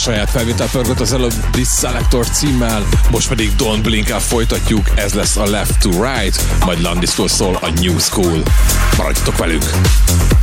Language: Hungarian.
saját felvétel pörgött az előbb This Selector címmel, most pedig Don't Blink-el folytatjuk, ez lesz a Left to Right, majd Landis-tól szól a New School. Maradjatok velünk!